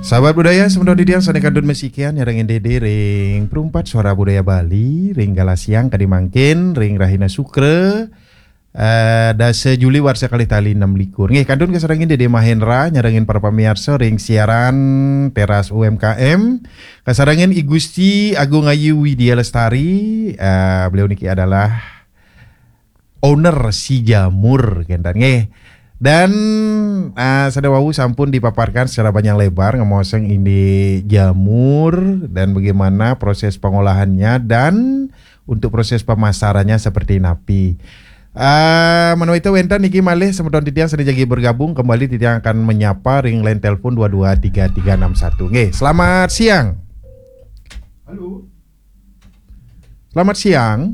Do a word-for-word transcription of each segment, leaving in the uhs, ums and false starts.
Sahabat budaya, semoga didiang sana kadun mesikian nyarangin dede ring perumpat suara budaya Bali, ring galasiang kadimangkin, ring rahina sukre, uh, dase Juli warsa kali tali enam likur. Nggih kadun kasarangin dede Mahendra nyarangin para pamirsa ring siaran teras U M K M. Kasarangin I Gusti Agung Ayu Widya Lestari, uh, beliau niki adalah owner si jamur kendan nggih. Dan uh, Sadawawu sampun dipaparkan secara panjang lebar ngemoseng ini jamur dan bagaimana proses pengolahannya dan untuk proses pemasarannya seperti napi. Uh, Menurut itu wentan niki malih semeton titiang sedang jagi bergabung kembali titiang akan menyapa ring line telepon dua dua tiga tiga enam satu. Nggih, selamat siang. Halo. Selamat siang.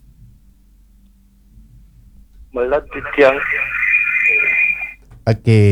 Melat titiang. Oke.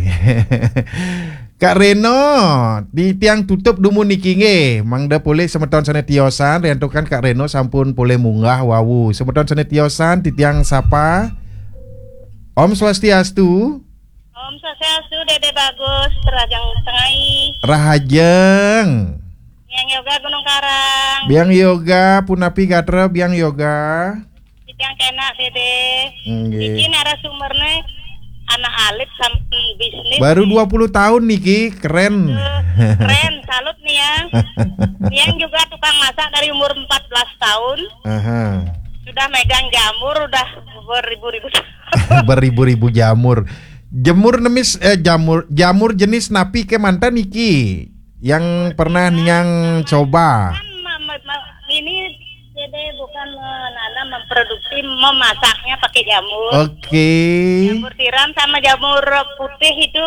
Kak Reno, di tiang tutup dumu niki nge. Mangda boleh semeton sana tiosan, rentukan Kak Reno sampun boleh munggah wawu. Semeton sana tiosan di tiang sapa. Om Swastiastu. Om Swastiastu, Dede bagus, Terajang Tengai. Rahajeng. Biang yoga Gunung Karang. Biang yoga punapi gatra biang yoga. Di tiang kena Dede. Nggih. Iki narasumbernya anak alit sampai bisnis. Baru dua puluh tahun niki, keren. Uh, keren, salut nih yang. Yang juga tukang masak dari umur empat belas tahun. Aha. Sudah megang jamur, udah beribu-ribu. Beribu-ribu jamur. Jamur nemis eh, jamur jamur jenis napi ke mantan niki yang pernah yang coba. Kan ma- ma- ma- ini Dede bukan menanam, memproduksi, memasaknya pakai jamur. Oke. Okay. Jamur tiram sama jamur putih itu.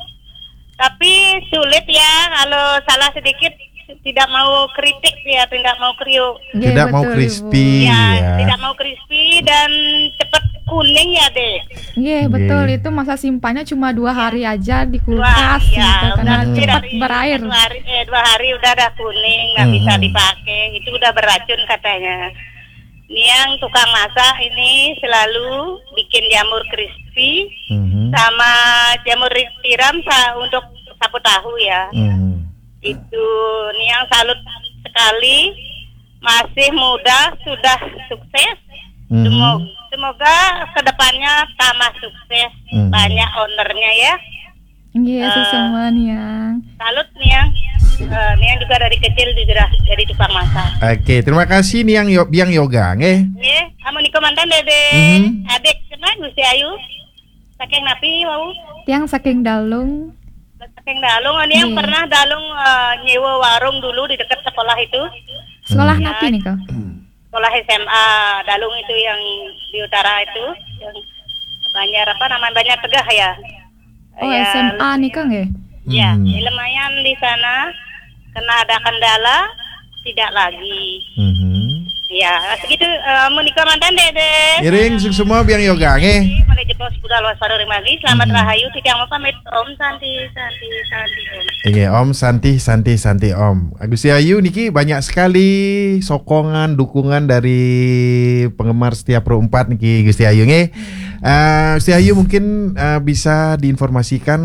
Tapi sulit ya kalau salah sedikit tidak mau kritik ya, tidak mau kriuk. Yeah, tidak betul, mau crispy ya, ya. Tidak mau crispy dan cepat kuning ya deh. Iya yeah, betul, itu masa simpannya cuma dua hari aja di kulkas Wah, gitu ya, karena hmm. cepat dari, berair. Dua hari, eh, dua hari udah ada kuning, nggak hmm. bisa dipakai. Itu udah beracun katanya. Ini yang tukang masak ini selalu bikin jamur crispy hmm. sama jamur tiram untuk sapu tahu ya. Hmm. Itu nih yang salut sekali, masih muda sudah sukses. Mm-hmm. Semoga, semoga kedepannya tambah sukses, mm-hmm. banyak ownernya ya. Iya, yes, uh, semua nih yang. Salut nih yang, uh, nih yang juga dari kecil juga jadi tukang masak. Oke, terima kasih nih yang yo, biang yoga, nge. Nge, kamu nih komandan dede, mm-hmm. adik kenal Gusti Ayu, saking napi mau. Yang saking dalung. Saking dalung, ini yang pernah dalung uh, nyewa warung dulu di dekat sekolah itu. Sekolah hmm. napi nih kau? Sekolah S M A Dalung itu yang di utara itu, yang banyak apa namanya banyak tegah ya. Oh ya, S M A nih kang ya? Ya, hmm. lumayan di sana kena ada kendala tidak lagi. Hmm. Ya, segitu uh, menikah mantan dede. Iring suk semua biang yoga nge. Mari jebos budal wasaro lagi. Selamat hmm. rahayu tidak mau pamit Om Santi Santi Santi Om. Iya Om Santi Santi Santi Om. Gusti Ayu niki banyak sekali sokongan dukungan dari penggemar setiap Pro empat niki Gusti Ayu nge. Uh, Gusti Ayu mungkin uh, bisa diinformasikan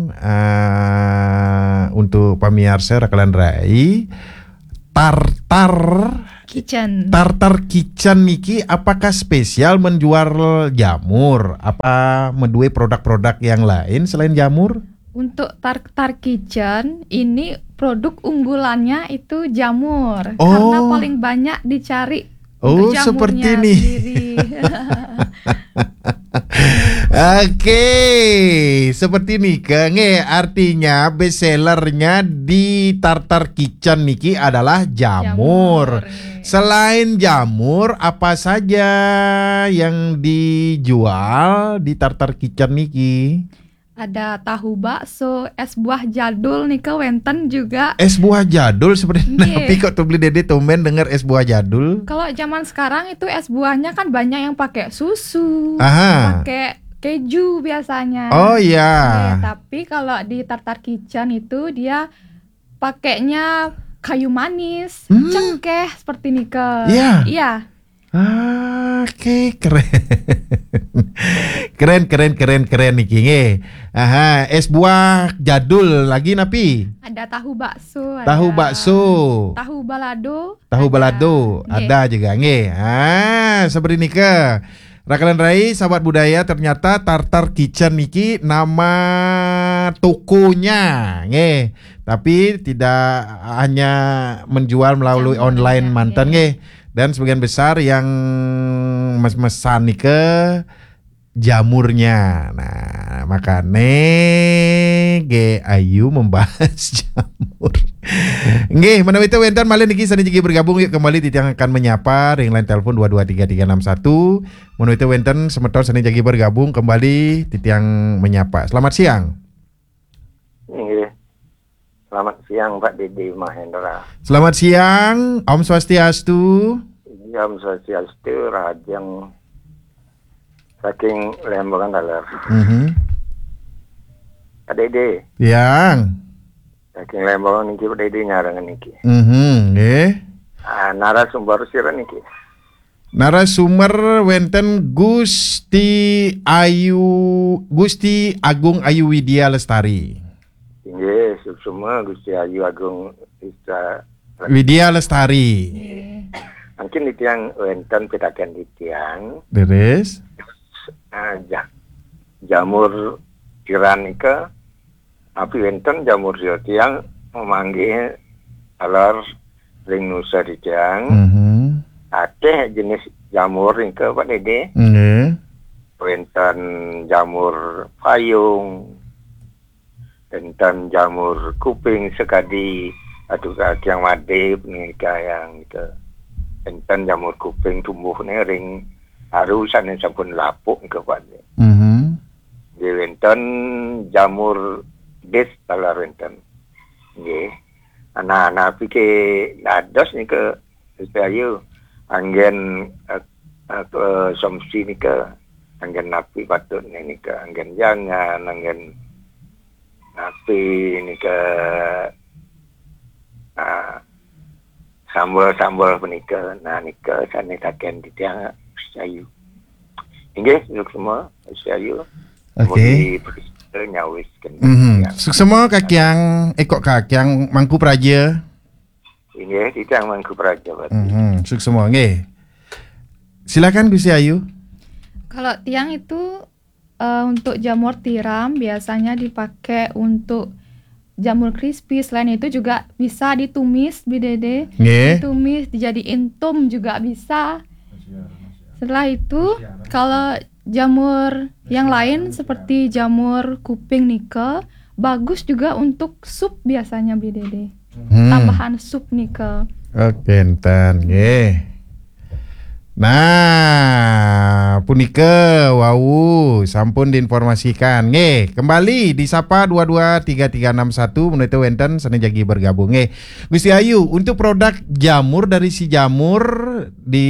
uh, untuk pamirsa Rakalan Rai Tartar Kitchen. Tartar Kitchen niki apakah spesial menjual jamur? Apa menduwe produk-produk yang lain selain jamur? Untuk Tartar Kitchen ini produk unggulannya itu jamur. Oh. Karena paling banyak dicari oh, untuk jamurnya seperti ini. sendiri. Oke, seperti ini kenge artinya bestsellernya di Tartar Kitchen niki adalah jamur. jamur. Selain jamur, apa saja yang dijual di Tartar Kitchen niki? Ada tahu bakso, es buah jadul nih ke wenten juga. Es buah jadul seperti yeah. Napi kok tuh beli dede tumben denger es buah jadul. Kalau zaman sekarang itu es buahnya kan banyak yang pakai susu, Aha. pakai keju biasanya. Oh iya. Yeah, tapi kalau di Tartar Kitchen itu dia pakainya kayu manis, hmm. cengkeh seperti nike. Iya. Iya. Ah, Oke, keren. Keren keren keren keren niki nggih. Aha, es buah jadul lagi napi? Ada tahu bakso, Tahu ada bakso. tahu balado, Tahu ada. balado Nggih. ada juga nggih. Ah, seperti nika. Rakalan Rai, sahabat budaya, ternyata Tartar Kitchen niki nama tokonya, nggih. Tapi tidak hanya menjual melalui Jamurnya, online mantan nggih. nggih. Dan sebagian besar yang mes-mesan nike jamurnya. Nah, makane ge ayu membahas jamur. Nggih, menawi itu wenten malih niki sani jigi bergabung yuk kembali titiang akan menyapa ring line telepon dua dua tiga tiga enam satu. Menawi itu wenten semeton sani jigi bergabung kembali titiang menyapa. Selamat siang. Nggih. Selamat siang Pak Dede Mahendra. Selamat siang, Om Swastiastu. Jam Swastiastu Rajang saking Lembang dalar. Mhm. Pak Dede, Yang. saking Lembang niki Pak Dede nyarangan niki. Mhm, nggih. Ah, narasumber sira niki. Narasumber wenten Gusti Ayu Gusti Agung Ayu Widya Lestari. Nggih, semua Gusti Ayu Agung bisa Widya Lestari. mungkin itu yang wenten pitakan itu yang Deres. aja jamur tiran nika tapi wenten jamur yang memanggil alar ring nusa di tiang Mhm. ada jenis jamur nika Pak Dede Nggih. wenten jamur payung wenten jamur kuping sekadi atau kaki yang madep nika yang nika wenten jamur kuping tumbuh ring harusan yang sampun lapuk ke Pak Dede. Mhm. Di wenten jamur des talar wenten. Nggih. Anak-anak pikir dados ni ke ayu anggen uh, somsi ni ke anggen napi patut ni ke anggen jangan anggen napi ni ke uh, sambal-sambal penika nah ni ke sana taken di tiang ayu. Nggih, untuk semua ayu. Oke. Nyawis kan. Mhm. Semua kakiang ekok kakiang mangku praja. Ini itu yang mangku praja. Mhm. Suk semua nggih. Silakan Gusti Ayu. Kalau tiang itu eh, untuk jamur tiram biasanya dipakai untuk jamur crispy. Selain itu juga bisa ditumis, Bi Dede. Nggih. Ditumis, dijadiin tum juga bisa. Setelah itu, kalau jamur yang lain seperti jamur kuping nikel, bagus juga untuk sup biasanya, Bi Dede. Hmm. Tambahan sup nikel. Oke, enten nggih. Nah, punika wau sampun diinformasikan nggih. Kembali disapa dua dua tiga tiga enam satu menuju wenten sane jagi bergabung nggih. Gusti Ayu, untuk produk jamur dari si jamur di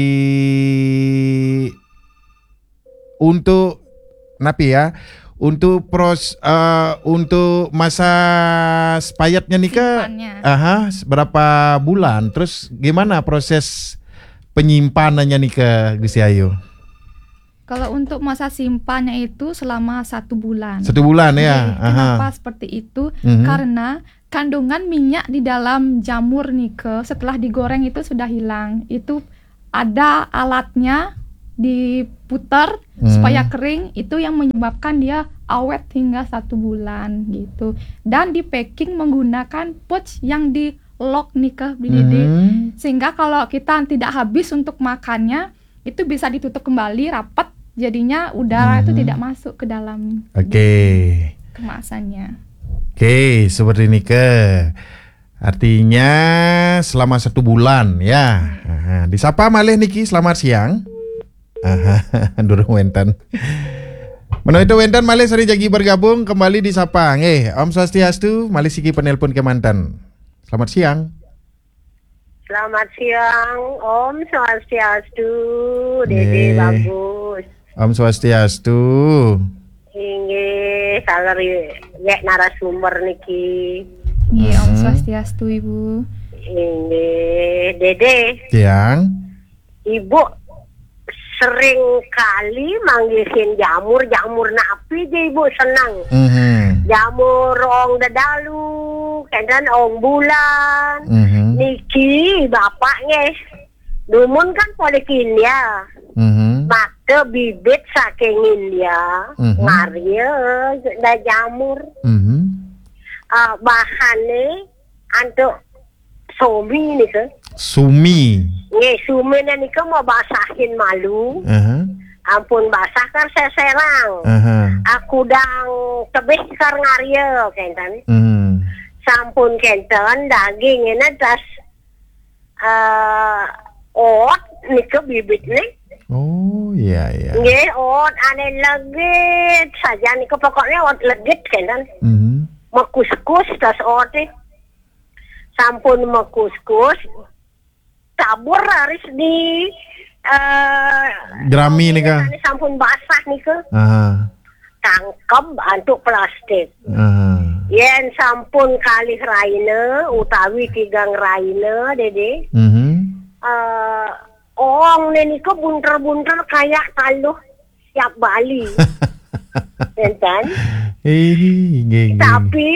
untuk napi ya? Untuk pros uh, untuk masa spayatnya nih ke Simpannya. aha berapa bulan? Terus gimana proses penyimpanannya nih ke Gusti Ayu? Kalau untuk masa simpannya itu selama satu bulan. Satu bulan ya. Jadi, kenapa seperti itu? Mhm. Karena kandungan minyak di dalam jamur nike setelah digoreng itu sudah hilang. Itu ada alatnya diputar Mhm. supaya kering. Itu yang menyebabkan dia awet hingga satu bulan gitu. Dan di packing menggunakan pouch yang di lock nike, Bi Dede. Mhm. Sehingga kalau kita tidak habis untuk makannya, itu bisa ditutup kembali rapat, jadinya udara itu Mhm. tidak masuk ke dalam Oke. kemasannya. Oke, seperti ini ke. Artinya selama satu bulan ya. Aha, disapa malih niki selamat siang. Aha, durung wenten. Menawi wenten malih sari jagi bergabung kembali disapa nggih. Om Swastiastu, malih siki penelpon ke mantan. Selamat siang. Selamat siang, Om Swastiastu, Eh. Dede bagus. Om Swastiastu. Inggih, salar ya narasumber niki. Nggih, Om Mhm. Swastiastu, Ibu. Inggih, Dede, Siang. Ibu sering kali manggisin jamur, jamur napi je ibu senang. Mhm. Jamur ong dadalu, kemudian ong bulan. Mhm. Niki bapaknya Dumun kan polikilia. Mhm. Maka bibit saking India, Mhm. ngaria da jamur. Mhm. Uh, bahannya untuk sumi nih ke. Sumi. Nge sumi nih ke mau basahin malu. Aha. Ampun basah kan seserang. Aha. Aku dang tebih kar ngaria kenten. Mhm. Sampun kenten daging ini tas uh, ot nih ke bibit nih. Oh, iya iya. Nge ot ane legit saja nih ke pokoknya ot legit kenten. Mhm. Mekuskus tas ot nih. Sampun mekuskus tabur harus di uh, Jerami nih kah? sampun basah nih ke Aha. tangkep untuk plastik. Aha. Yen sampun kali raine utawi tigang raine dede. Mhm. Uh, ong nih ke bunter-bunter kayak taluh siap Bali. Enten. Eh, nggih. Tapi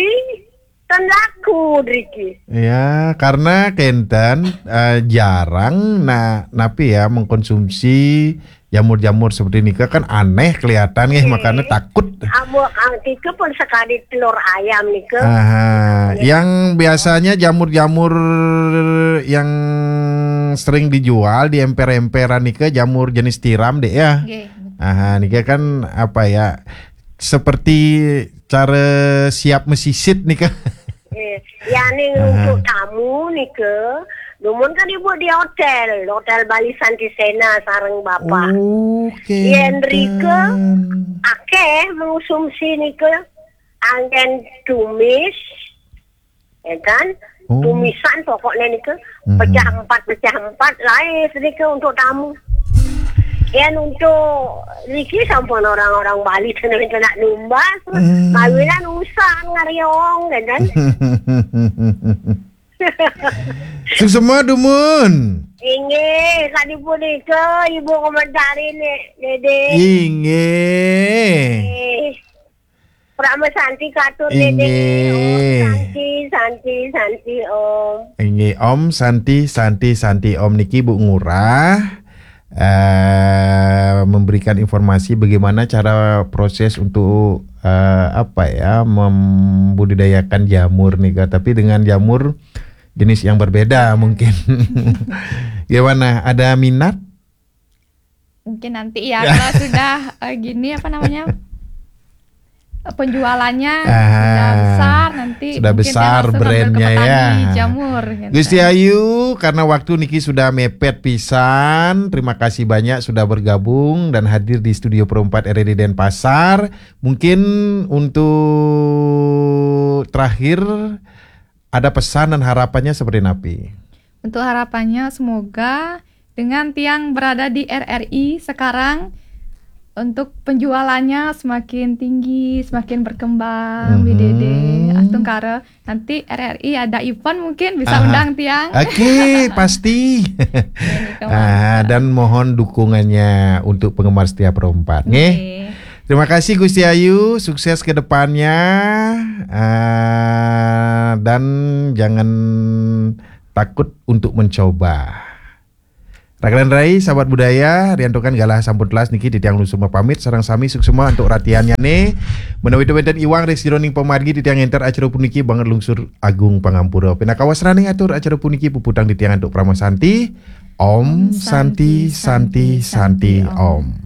tendaku Driki. Ya, karena Kenten eh, jarang nah napi ya mengkonsumsi jamur-jamur seperti ini kan aneh kelihatan nih, makanya takut. Amu angti ke pun sekali telur ayam nih ke. Aha, yang biasanya jamur-jamur yang sering dijual di emper-emperan nih ke jamur jenis tiram deh ya. Oke. Aha, nih kan apa ya? Seperti cara siap mesisit nih kan. Eh, ya nih untuk tamu nih ke. Dumun kan ibu di hotel, hotel Bali Santisena sareng bapak. Oke. Yen rike akeh mengonsumsi nih ke angin tumis, ya kan? Oh. Tumisan pokoknya nih ke Mhm. pecah empat pecah empat lain sedikit untuk tamu. Yen untuk Riki sampun orang-orang Bali tenak numbas, Hmm. kawinan usah ngariong, kan? Semua Dumun. Inge, kadi pun ke ibu komentari nih, Dede. Inge. Eh, Prama Santi katut Inge. Dede. Oh, Santi, Santi, Santi Om. Inge Om Santi Santi Santi Om niki Bu Ngurah eh memberikan informasi bagaimana cara proses untuk eh, apa ya membudidayakan jamur nih Kak. Tapi dengan jamur jenis yang berbeda mungkin. Gimana? Ada minat? Mungkin nanti ya kalau sudah eh, gini apa namanya penjualannya Ah, sudah besar nanti sudah mungkin besar saya langsung ambil ke brandnya petani ya. jamur gitu. Gusti Ayu, karena waktu niki sudah mepet pisan, terima kasih banyak sudah bergabung dan hadir di studio Perempat R D Denpasar. Mungkin untuk terakhir ada pesan dan harapannya seperti napi. Untuk harapannya semoga dengan tiang berada di R R I sekarang untuk penjualannya semakin tinggi, semakin berkembang, Mhm. B D D, Astungkara. Nanti R R I ada event mungkin bisa Aha. undang tiang. Oke, pasti. Ini Ah, dan mohon dukungannya untuk penggemar setia Perempat, nggih. Oke. Terima kasih Gusti Ayu, sukses ke depannya. Ah, dan jangan takut untuk mencoba. Rakanan Rai, sahabat budaya, riantokan galah sampun telas niki di tiang lusuma pamit sarang sami suksema untuk ratiannya nih. Menawi wenten iwang resironing pemargi di tiang enter acara puniki banget lungsur agung pangampura. Pinakawas raning atur acara puniki puputang di tiang untuk Prama Santi. Om Santi Santi Santi Om.